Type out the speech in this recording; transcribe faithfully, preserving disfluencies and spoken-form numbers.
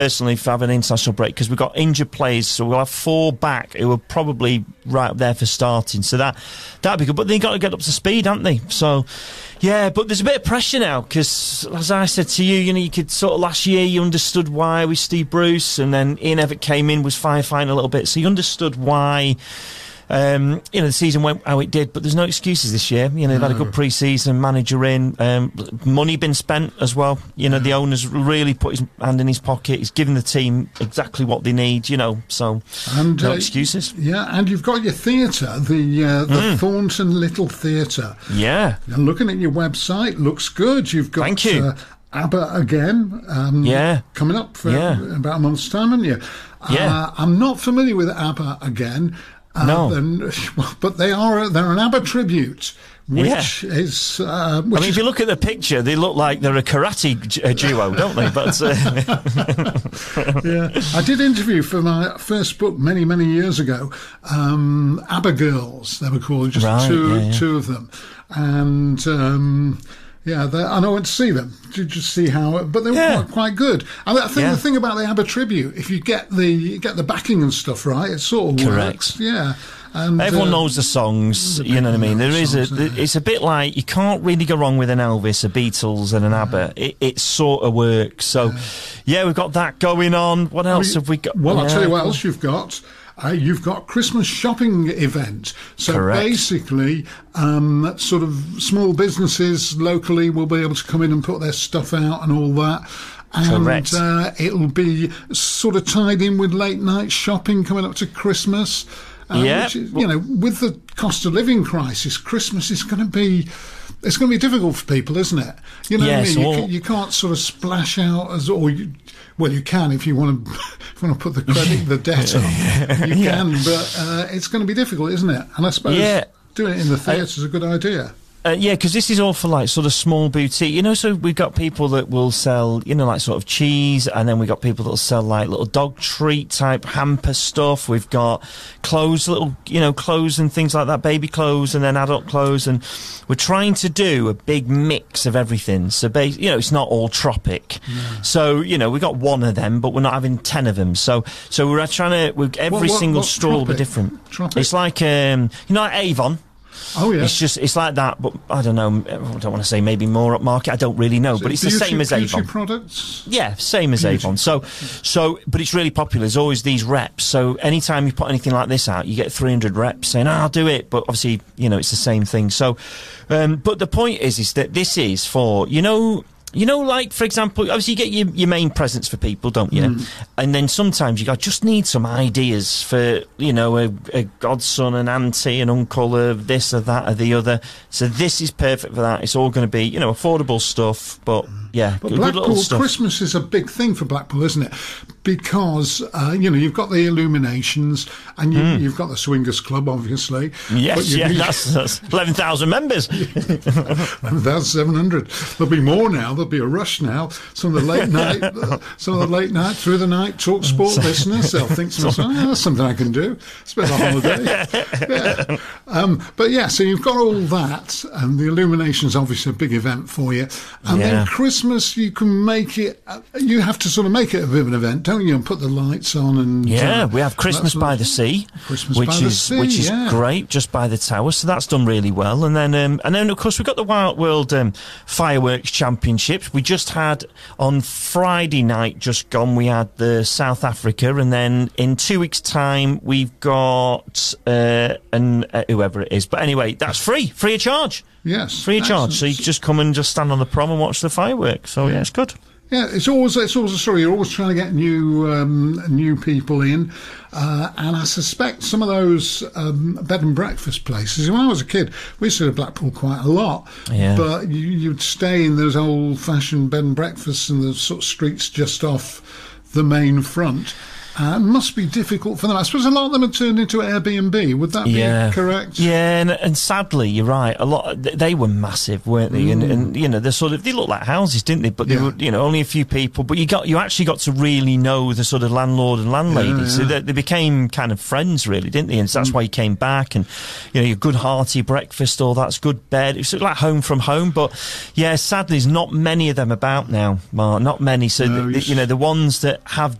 personally for having an international break because we've got injured players, so we'll have four back who are probably right up there for starting. So that that'd be good. But they've got to get up to speed, haven't they? So yeah, but there's a bit of pressure now because, as I said to you, you know, you could sort of last year you understood why with Steve Bruce, and then Ian Evatt came in, was firefighting a little bit, so you understood why. Um, you know, the season went how it did, but there's no excuses this year. You know, they've no. had a good pre-season, manager in, um, money been spent as well. You know, yeah. The owner's really put his hand in his pocket. He's given the team exactly what they need, you know, so and, no uh, excuses. Yeah, and you've got your theatre, the uh, the mm. Thornton Little Theatre. Yeah. And looking at your website, looks good. You've got... Thank you. Uh, ABBA again, um, yeah, coming up for yeah. about a month's time, haven't you? Yeah. Uh, I'm not familiar with ABBA again. Uh, no, then, but they are they're an ABBA tribute, which yeah. is. Uh, which I mean, is, if you look at the picture, they look like they're a karate uh, duo, don't they? But uh, yeah, I did interview for my first book many many years ago. Um, ABBA Girls, they were called, just right, two yeah, yeah. two of them, and. Um, Yeah, and I went to see them to just see how, but they were yeah. quite, quite good. And I think yeah. the thing about the ABBA tribute, if you get the get the backing and stuff right, it sort of Correct. works. Yeah, and everyone uh, knows the songs. The you know what I mean? There is songs, a. Yeah. It's a bit like you can't really go wrong with an Elvis, a Beatles, and an yeah. ABBA. It, it sort of works. So, yeah. yeah, we've got that going on. What else I mean, have we got? Well, yeah. I'll tell you what else you've got. Uh, you've got Christmas shopping event. So Correct. basically, um, sort of small businesses locally will be able to come in and put their stuff out and all that. And Correct. Uh, it'll be sort of tied in with late night shopping coming up to Christmas. Uh, yeah. Which is, you know, with the cost of living crisis, Christmas is going to be... It's going to be difficult for people, isn't it? You know yes, what I mean? well, you, you can't sort of splash out as, or you, well, you can if you want to, if you want to put the credit, the debt on, you yeah. can. But uh, it's going to be difficult, isn't it? And I suppose yeah. doing it in the theatre is a good idea. Uh, yeah, because this is all for like sort of small boutique, you know. So we've got people that will sell, you know, like sort of cheese, and then we've got people that will sell like little dog treat type hamper stuff. We've got clothes, little, you know, clothes and things like that, baby clothes, and then adult clothes, and we're trying to do a big mix of everything. So, ba- you know, it's not all Tropic. Yeah. So, you know, we got one of them, but we're not having ten of them. So, so we're trying to. We're, every what, what, single what store will be Tropic? different. Tropic? It's like, um, you know, like Avon. Oh yeah, it's just it's like that, but I don't know. I don't want to say maybe more upmarket. I don't really know, so but it's beauty, the same as beauty Avon. Products. Yeah, same as beauty. Avon. So, so, but it's really popular. There's always these reps. So anytime you put anything like this out, you get three hundred reps saying, oh, "I'll do it." But obviously, you know, it's the same thing. So, um, but the point is, is that this is for you know. You know, like, for example, obviously you get your, your main presents for people, don't you? Mm. And then sometimes you go, just need some ideas for, you know, a, a godson, an auntie, an uncle, of this or that or the other. So this is perfect for that. It's all going to be, you know, affordable stuff, but, yeah, but good, Blackpool, good little stuff. Christmas is a big thing for Blackpool, isn't it? Because, uh, you know, you've got the illuminations and you, mm. you've got the Swingers Club, obviously. Yes, yeah, that's, that's eleven thousand members. eleven thousand seven hundred. There'll be more now. There'll be a rush now. Some of the late night, uh, some of the late night, through the night talk sport listeners, they'll think to themselves, oh, that's something I can do. Spend a holiday. Yeah. Um, but yeah, so you've got all that, and the illumination's obviously a big event for you. And yeah. then Christmas, you can make it, uh, you have to sort of make it a bit of an event, don't you? And put the lights on and... Yeah, uh, we have Christmas by the Sea, Christmas which by is the sea, which is yeah. great, just by the tower. So that's done really well. And then, um, and then of course, we've got the Wild World um, Fireworks Championships. We just had on Friday night, just gone, we had the South Africa, and then in two weeks' time we've got uh, an uh, whoever it is. But anyway, that's free, free of charge. Yes, free of excellent. charge. So you can just come and just stand on the prom and watch the fireworks. So yeah, it's good. Yeah, it's always it's always a story. You're always trying to get new um, new people in, uh, and I suspect some of those um, bed and breakfast places. When I was a kid, we used to go to Blackpool quite a lot. Yeah. But you, you'd stay in those old-fashioned bed and breakfasts in the sort of streets just off the main front. Uh, it must be difficult for them. I suppose a lot of them have turned into Airbnb. Would that yeah. be correct? Yeah, and, and sadly, you're right. A lot they were massive, weren't they? Mm. And, and you know, they sort of they looked like houses, didn't they? But they yeah. were, you know, only a few people. But you got you actually got to really know the sort of landlord and landlady. Yeah, yeah. So they, they became kind of friends, really, didn't they? And so that's mm. why you came back. And you know, your good hearty breakfast, all that's good bed. It's sort of like home from home. But yeah, sadly, there's not many of them about now, Mark. Not many. So no, the, the, you know, the ones that have